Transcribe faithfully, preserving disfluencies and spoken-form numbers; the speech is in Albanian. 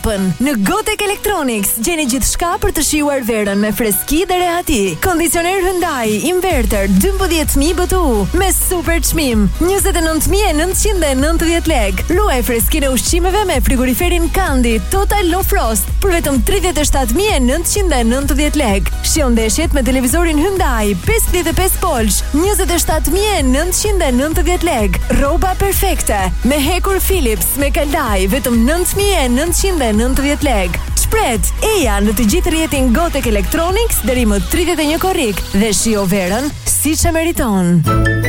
Në Gotek Electronics gjeni gjithçka për të shijuar verën me freski dhe rehati. Kondicioner Hyundai inverter dymbëdhjetë mijë B T U me super çmim njëzet e nëntë mijë e nëntëqind e nëntëdhjetë lekë. Luaj freskinë e ushqimeve me frigoriferin Kandi Total Low Frost për vetëm tridhjetë e shtatë mijë e nëntëqind e nëntëdhjetë lekë. Shijon ndeshjet me televizorin Hyundai pesëdhjetë e pesë polsh njëzet e shtatë mijë e nëntëqind e nëntëdhjetë lekë. Rroba perfekte me hekur Philips me kaldaj vetëm nëntë mijë e nëntëqind e nëntëdhjetë lekë. Shpret, eja në të gjithë rrjetin Gotek Electronics deri më tridhjetë e një korrik dhe shijo verën siç e meriton.